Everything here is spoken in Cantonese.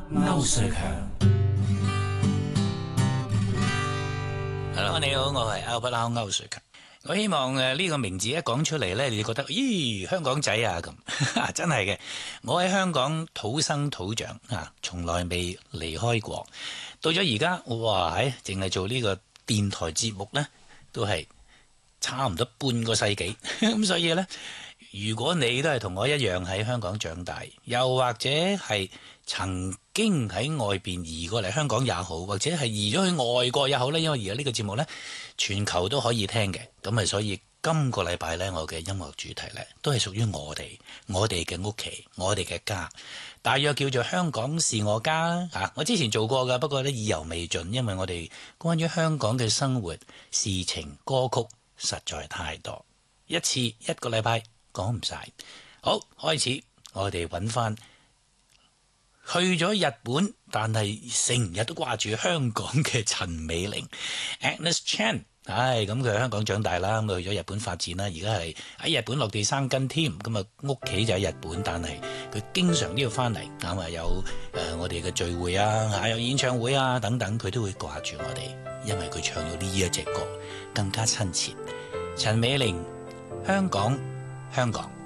歐瑞強。Hello，你好，我係 Albert Lau 歐瑞強。我希望呢個名字一講出嚟呢，你覺得咦香港仔啊咁，真係嘅。我喺香港土生土長啊，從來未離開過。到咗而家，哇，淨係做呢個電台節目呢，都係差唔多半個世紀。咁所以呢，如果你都係同我一樣喺香港長大，又或者係曾經喺外邊移過嚟香港也好，或者係移咗去外國也好呢，因為而家呢個節目呢，全球都可以聽嘅。咁所以今個禮拜呢，我嘅音樂主題呢，都係屬於我哋嘅屋企，我哋嘅家，大約叫做香港是我家啦。我之前做過㗎，不過呢，意猶未盡，因為我哋關於香港嘅生活、事情、歌曲實在太多，一個禮拜講唔晒。好，開始我哋揾翻去咗日本，但係成日都掛住香港嘅陳美齡 Agnes Chan。咁佢喺香港長大啦，咁去咗日本發展啦，而家係喺日本落地生根添。咁啊屋企就喺日本，但係佢經常都要翻嚟。咁有我哋嘅聚會啊，有演唱會啊等等，佢都會掛住我哋，因為佢唱咗呢一隻歌更加親切。陳美齡，香港，香港。